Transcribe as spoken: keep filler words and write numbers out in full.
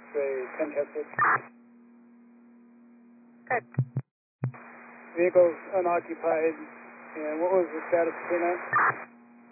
X-ray contested. Good. Vehicle's unoccupied. And what was the status of K nine?